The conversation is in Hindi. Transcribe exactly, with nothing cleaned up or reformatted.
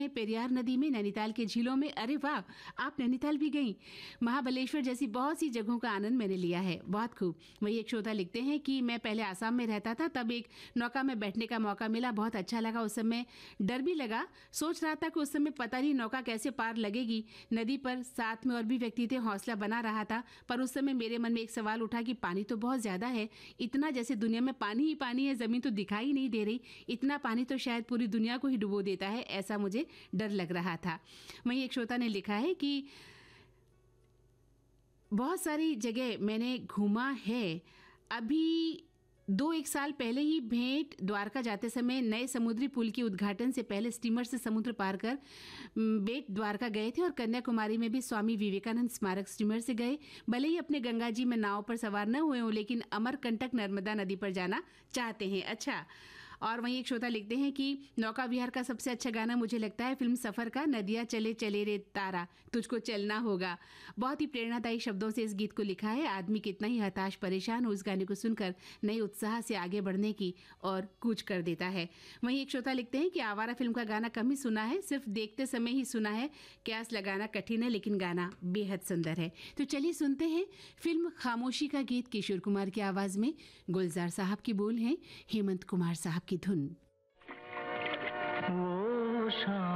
पेरियार नदी में, नैनीताल के झीलों में। अरे वाह, आप नैनीताल भी गईं। महाबलेश्वर जैसी बहुत सी जगहों का आनंद मैंने लिया है। बहुत खूब। वही एक श्रोता लिखते हैं कि मैं पहले आसाम में रहता था, तब एक नौका में बैठने का मौका मिला, बहुत अच्छा लगा। उस समय डर भी लगा, सोच रहा था कि उस समय पता नहीं नौका कैसे पार लगेगी नदी पर। साथ में और भी व्यक्ति थे, हौसला बना रहा था। पर उस समय मेरे मन में एक सवाल उठा कि पानी तो बहुत ज़्यादा है, इतना जैसे दुनिया में पानी ही पानी है, ज़मीन तो दिखाई नहीं दे रही। इतना पानी तो शायद पूरी दुनिया को ही डुबो देता है, ऐसा मुझे डर लग रहा था। वहीं एक श्रोता ने लिखा है कि बहुत सारी जगह मैंने घूमा है। अभी दो एक साल पहले ही भेंट द्वारका जाते समय नए समुद्री पुल के उद्घाटन से पहले स्टीमर से समुद्र पार कर बेट द्वारका गए थे, और कन्याकुमारी में भी स्वामी विवेकानंद स्मारक स्टीमर से गए। भले ही अपने गंगा जी में नाव पर सवार न हुए हों, लेकिन अमरकंटक नर्मदा नदी पर जाना चाहते हैं। अच्छा, और वहीं एक श्रोता लिखते हैं कि नौका विहार का सबसे अच्छा गाना मुझे लगता है फिल्म सफ़र का, नदिया चले चले रे तारा तुझको चलना होगा। बहुत ही प्रेरणादायी शब्दों से इस गीत को लिखा है। आदमी कितना ही हताश परेशान हो, उस गाने को सुनकर नए उत्साह से आगे बढ़ने की और कूच कर देता है। वहीं एक श्रोता लिखते हैं कि आवारा फिल्म का गाना कम ही सुना है, सिर्फ देखते समय ही सुना है। क्यास लगाना कठिन है, लेकिन गाना बेहद सुंदर है। तो चलिए सुनते हैं फिल्म खामोशी का गीत किशोर कुमार की आवाज़ में। गुलजार साहब की बोल हैं, हेमंत कुमार साहब की धुन। वो शाम